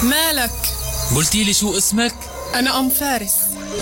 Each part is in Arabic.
مالك؟ قلتي لي شو اسمك؟ أنا أم فارس.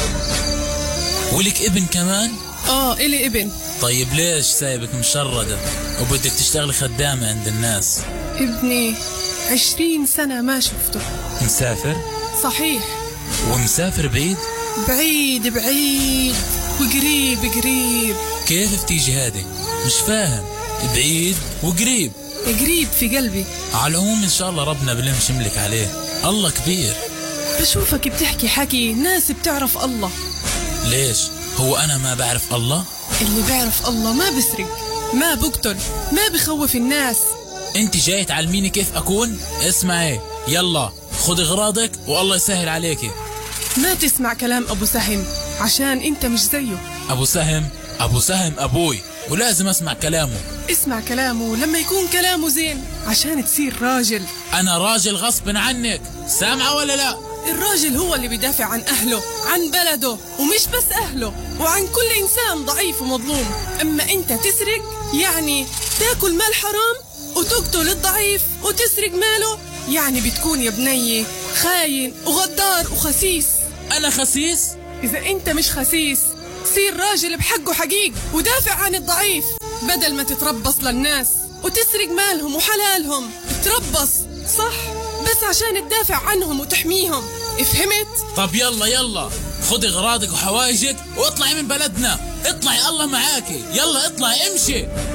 ولك ابن كمان؟ إلي ابن. طيب ليش سايبك مشردة وبدك تشتغلي خدامة عند الناس؟ ابني 20 سنة ما شفته. مسافر؟ صحيح. ومسافر بعيد؟ بعيد بعيد وقريب قريب. كيف بتيجي هادي؟ مش فاهم. بعيد وقريب. قريب في قلبي. على العموم إن شاء الله ربنا بلم شملك عليه. الله كبير. بشوفك بتحكي حكي ناس بتعرف الله. ليش؟ هو أنا ما بعرف الله؟ اللي بيعرف الله ما بسرق، ما بقتل، ما بخوف الناس. انت جاي تعلميني كيف أكون؟ اسمعي، يلا خذ اغراضك والله يسهل عليكي. ما تسمع كلام أبو سهم عشان انت مش زيه. أبو سهم؟ أبو سهم أبوي ولازم أسمع كلامه. اسمع كلامه لما يكون كلامه زين عشان تصير راجل. أنا راجل غصب عنك، سامعة ولا لا؟ الراجل هو اللي بيدافع عن أهله، عن بلده، ومش بس أهله، وعن كل إنسان ضعيف ومظلوم. أما أنت تسرق يعني تاكل مال حرام وتقتل الضعيف وتسرق ماله، يعني بتكون يا بني خاين وغدار وخسيس. أنا خسيس؟ إذا أنت مش خسيس صير راجل بحقه حقيق ودافع عن الضعيف، بدل ما تتربص للناس وتسرق مالهم وحلالهم. تربص صح بس عشان تدافع عنهم وتحميهم، فهمت؟ طب يلا خذي اغراضك وحوايجك واطلعي من بلدنا. اطلعي الله معاكي، يلا اطلعي امشي.